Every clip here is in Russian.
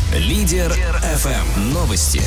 Лидер ФМ. Новости.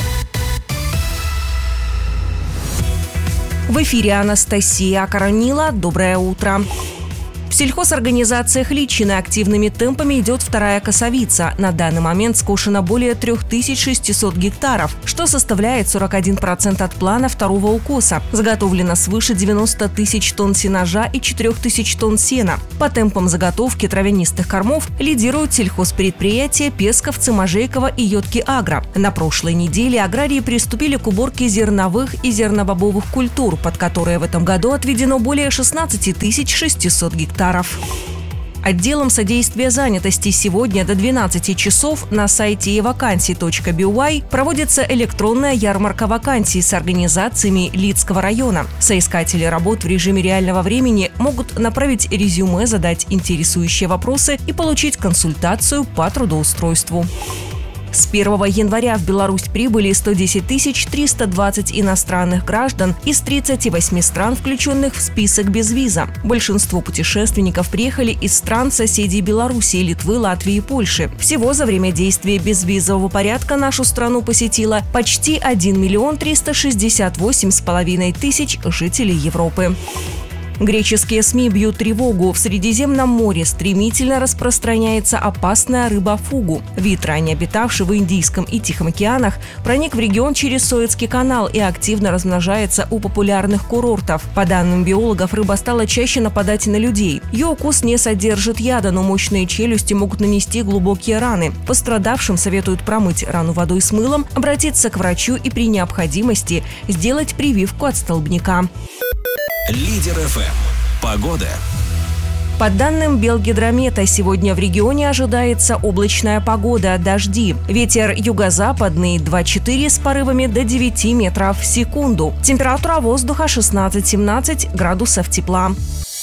В эфире Анастасия Акаранила. Доброе утро. В сельхозорганизациях Личины активными темпами идет вторая косовица. На данный момент скошено более 3600 гектаров, что составляет 41% от плана второго укоса. Заготовлено свыше 90 тысяч тонн сенажа и 4000 тонн сена. По темпам заготовки травянистых кормов лидируют сельхозпредприятия Песковцы, Можейкова и Йотки Агро. На прошлой неделе аграрии приступили к уборке зерновых и зернобобовых культур, под которые в этом году отведено более 16 600 гектаров. Отделом содействия занятости сегодня до 12 часов на сайте evakansii.by проводится электронная ярмарка вакансий с организациями Лидского района. Соискатели работ в режиме реального времени могут направить резюме, задать интересующие вопросы и получить консультацию по трудоустройству. С 1 января в Беларусь прибыли 110 320 иностранных граждан из 38 стран, включенных в список без виза. Большинство путешественников приехали из стран соседей Беларуси, Литвы, Латвии и Польши. Всего за время действия безвизового порядка нашу страну посетило почти 1 368,5 тысяч жителей Европы. Греческие СМИ бьют тревогу. В Средиземном море стремительно распространяется опасная рыба фугу. Вид, ранее обитавший в Индийском и Тихом океанах, проник в регион через Суэцкий канал и активно размножается у популярных курортов. По данным биологов, рыба стала чаще нападать на людей. Ее укус не содержит яда, но мощные челюсти могут нанести глубокие раны. Пострадавшим советуют промыть рану водой с мылом, обратиться к врачу и при необходимости сделать прививку от столбняка. Лидер ФМ. Погода. По данным Белгидромета, сегодня в регионе ожидается облачная погода, дожди. Ветер юго-западный 2,4 с порывами до 9 метров в секунду. Температура воздуха 16-17 градусов тепла.